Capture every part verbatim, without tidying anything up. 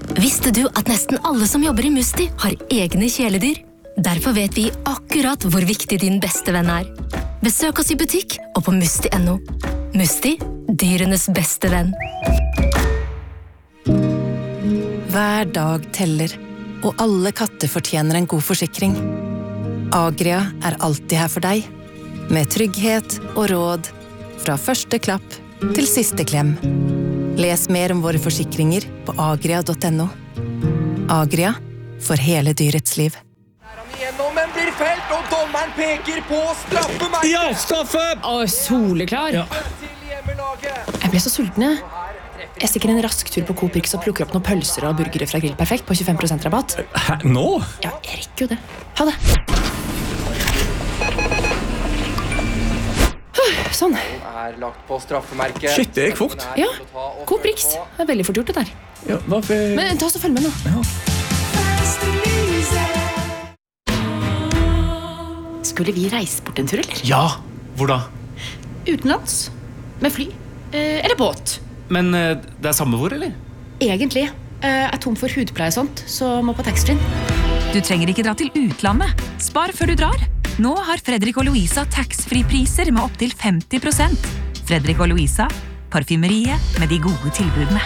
Visste du at nesten alle som jobber i Musti har egne kjæledyr? Derfor vet vi akkurat hvor viktig din beste venn er. Besøk oss i butikk og på musti punktum no. Musti, dyrenes beste venn. Hver dag teller, og alle katter fortjener en god forsikring. Agria er alltid her for deg, med trygghet og råd, fra første klapp til siste klem. Les mer om våre forsikringer på agria punktum no. Agria, for hele dyrets liv. Gjennom, men blir felt, og dommeren peker på straffemerket. Ja, straffe! Å, soleklar. Ja. Jeg ble så sulten, jeg. Jeg stikker en rask tur på Coop Rix og plukker opp noen pølser og burgere fra Grill Perfekt på tjuefem prosent rabatt. Hæ, nå? Ja, jeg rekker jo det. Ha det. Sånn. Er lagt på straffemerket. Shit, det gikk fort. Ja, Coop Rix. Det er veldig fort gjort det der. Ja, hvorfor? Men ta oss og følg med nå. Ja. Skulle vi reise bort en tur, eller? Ja, hvor da? Utenlands. Med fly. Eh, eller båt. Men eh, det er samme hvor, eller? Egentlig. Eh, er tom for hudpleie og sånt, så må på taxfree. Du trenger ikke dra til utlandet. Spar før du drar. Nå har Fredrik og Louisa tax-free-priser med opp til femti prosent. Fredrik og Louisa, parfymeriet med de gode tilbudene.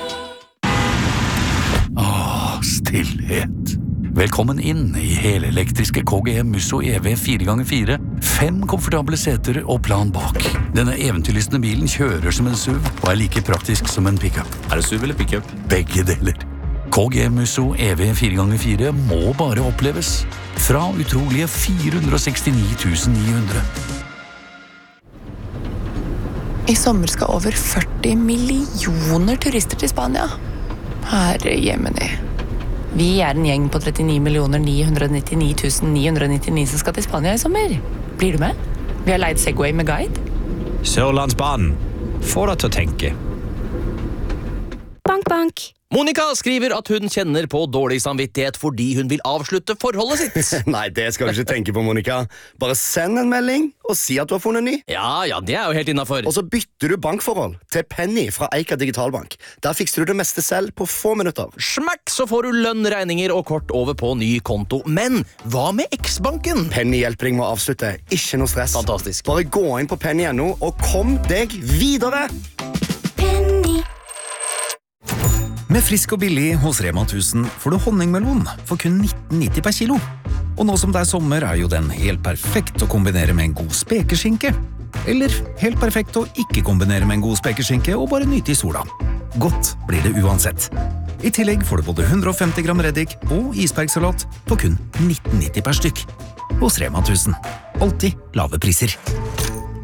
Åh, stillhet. Velkommen inn i helelektriske K G M Musso E V fire ganger fire. Fem komfortable seter og plan bak. Denne eventyrlystne bilen kjører som en S U V og er like praktisk som en pickup. Er det S U V eller pickup? Begge deler. K G M Musso E V fire ganger fire må bare oppleves. Fra utrolige fire hundre og sekstini tusen ni hundre. I sommer skal over førti millioner turister til Spania. Herre jemini. Vi er en gjeng på trettini millioner ni hundre nittini tusen ni hundre nittini som skal til Spania i sommer. Blir du med? Vi har leid Segway med guide. Sørlandsbanen. Få deg til å tenke. Bank, bank. Monica skriver at hun kjenner på dårlig samvittighet fordi hun vil avslutte forholdet sitt. Nei, det skal du ikke tenke på, Monica. Bare send en melding og si at du har funnet ny. Ja, ja, det er jo helt innenfor. Og så bytter du bankforhold til Penny fra Eika Digitalbank. Der fikser du det meste selv på få minutter. Smakk, så får du lønn, regninger og kort over på ny konto. Men hva med X-banken? Penny hjelper deg med å avslutte. Ikke noe stress. Fantastisk. Bare gå inn på penny punktum no og kom deg videre. Med frisk og billig hos Rema tusen får du honningmelon for kun nitten nitti per kilo. Og nå som det er sommer er jo den helt perfekt å kombinere med en god spekeskinke. Eller helt perfekt å ikke kombinere med en god spekeskinke og bare nyte i sola. Godt blir det uansett. I tillegg får du både hundre og femti gram reddik og isbergsalat på kun nitten nitti per stykk. Hos Rema tusen. Alltid lave priser.